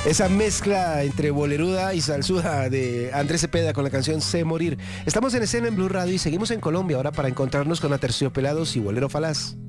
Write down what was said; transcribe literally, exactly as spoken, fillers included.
Esa mezcla entre boleruda y salsuda de Andrés Cepeda con la canción Sé Morir. Estamos en escena en Blue Radio y seguimos en Colombia ahora para encontrarnos con Aterciopelados y Bolero Falaz.